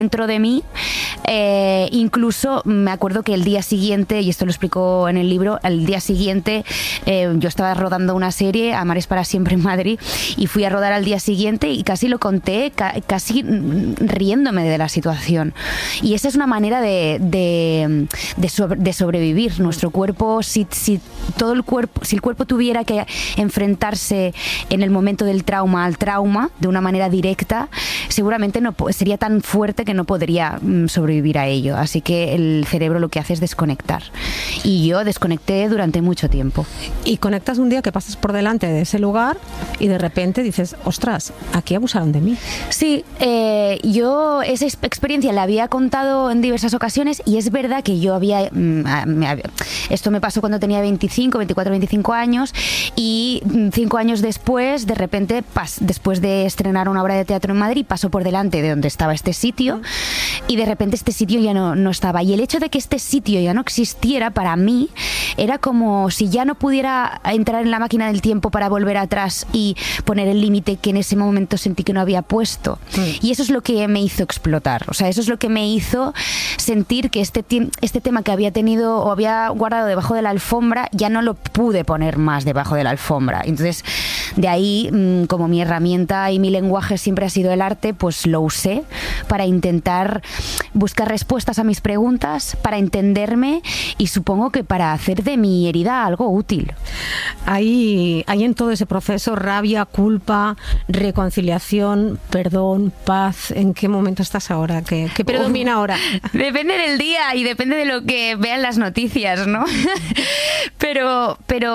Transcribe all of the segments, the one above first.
dentro de mí. Incluso me acuerdo que el día siguiente, y esto lo explico en el libro, al día siguiente yo estaba rodando una serie, Amar es para siempre en Madrid, y fui a rodar al día siguiente y casi lo conté, casi riéndome de la situación. Y esa es una manera de sobrevivir. Nuestro cuerpo, si el cuerpo tuviera que enfrentarse en el momento del trauma al trauma de una manera directa, seguramente no sería tan fuerte que no podría sobrevivir a ello. Así que el cerebro lo que hace es desconectar. Y yo desconecté durante mucho tiempo. Y conectas un día que pasas por delante de ese lugar y de repente dices, ostras, aquí abusaron de mí. Sí, yo esa experiencia la había contado en diversas ocasiones, y es verdad que yo esto me pasó cuando tenía 24, 25 años, y 5 años después, de repente, después de estrenar una obra de teatro en Madrid, paso por delante de donde estaba este sitio, y de repente este sitio ya no estaba. Y el hecho de que este sitio ya no existiera, para mí, era como si ya no pudiera entrar en la máquina del tiempo para volver atrás y poner el límite que en ese momento sentí que no había puesto. Y eso es lo que me hizo explotar. O sea, eso es lo que me hizo sentir que este tema que había tenido o había guardado debajo de la alfombra, ya no lo pude poner más debajo de la alfombra. Entonces, de ahí, como mi herramienta y mi lenguaje siempre ha sido el arte, pues lo usé para intentar buscar respuestas a mis preguntas, para entenderme y supongo que para hacer de mi herida algo útil. Hay en todo ese proceso rabia, culpa, reconciliación, perdón, paz. ¿En qué momento estás ahora? ¿Qué predomina ahora? Depende del día y depende de lo que vean las noticias, ¿no? pero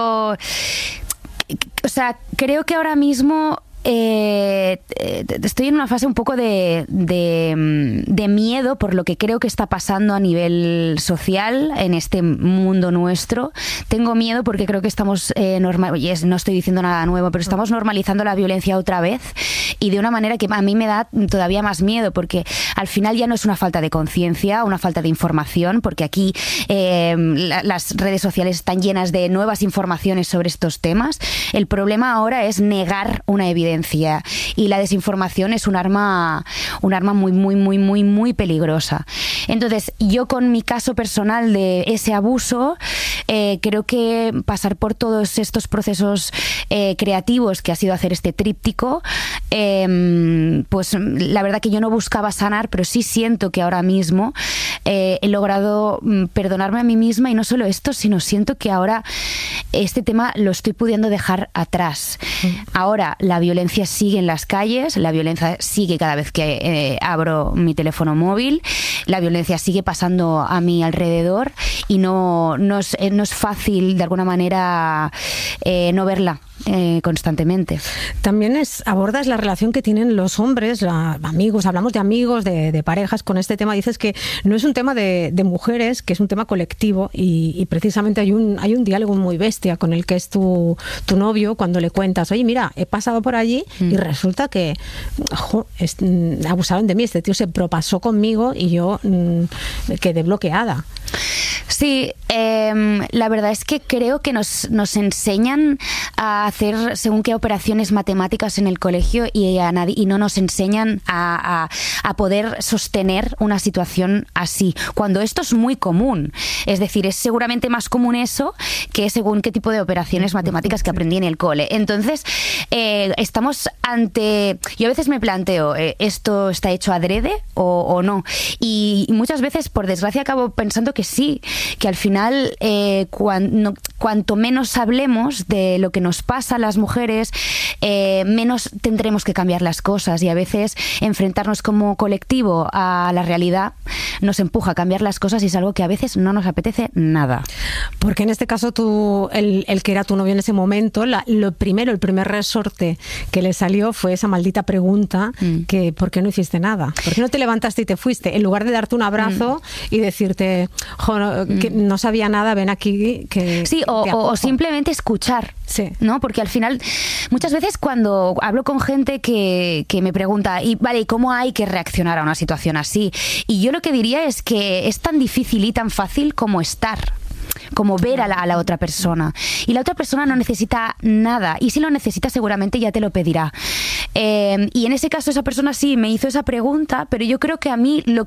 o sea, creo que ahora mismo estoy en una fase un poco de miedo por lo que creo que está pasando a nivel social en este mundo nuestro. Tengo miedo porque creo que estamos no estoy diciendo nada nuevo, pero estamos normalizando la violencia otra vez, y de una manera que a mí me da todavía más miedo, porque al final ya no es una falta de conciencia, una falta de información, porque aquí las redes sociales están llenas de nuevas informaciones sobre estos temas. El problema ahora es negar una evidencia, y la desinformación es un arma muy, muy, muy, muy, muy peligrosa. Entonces, yo con mi caso personal de ese abuso, creo que pasar por todos estos procesos creativos que ha sido hacer este tríptico, pues la verdad que yo no buscaba sanar, pero sí siento que ahora mismo he logrado perdonarme a mí misma, y no solo esto, sino siento que ahora este tema lo estoy pudiendo dejar atrás. Ahora la violencia sigue en las calles, la violencia sigue cada vez que abro mi teléfono móvil, la violencia sigue pasando a mi alrededor, y no es fácil de alguna manera no verla constantemente. También abordas la relación que tienen los hombres, amigos, hablamos de amigos, de parejas con este tema. Dices que no es un tema de mujeres, que es un tema colectivo, y precisamente hay un diálogo muy bestia con el que es tu novio, cuando le cuentas, oye, mira, he pasado por allí y resulta que abusaron de mí, este tío se propasó conmigo y yo quedé bloqueada. Sí, la verdad es que creo que nos enseñan a hacer según qué operaciones matemáticas en el colegio, y no nos enseñan a poder sostener una situación así, cuando esto es muy común. Es decir, es seguramente más común eso que según qué tipo de operaciones matemáticas que aprendí en el cole. Entonces, estamos ante... Yo a veces me planteo, ¿esto está hecho adrede o no? Y muchas veces, por desgracia, acabo pensando que sí, que al final cuanto menos hablemos de lo que nos pasa a las mujeres, menos tendremos que cambiar las cosas, y a veces enfrentarnos como colectivo a la realidad nos empuja a cambiar las cosas, y es algo que a veces no nos apetece nada. Porque en este caso el que era tu novio en ese momento, el primer resorte que le salió fue esa maldita pregunta que ¿por qué no hiciste nada? ¿Por qué no te levantaste y te fuiste? En lugar de darte un abrazo y decirte, que no sabía nada, ven aquí. Sí, o simplemente escuchar. Sí. ¿No? Porque al final, muchas veces cuando hablo con gente que me pregunta, ¿y cómo hay que reaccionar a una situación así? Y yo lo que diría es que es tan difícil y tan fácil como estar. como ver a la otra persona. Y la otra persona no necesita nada, y si lo necesita seguramente ya te lo pedirá. Y en ese caso esa persona sí me hizo esa pregunta, pero yo creo que a mí lo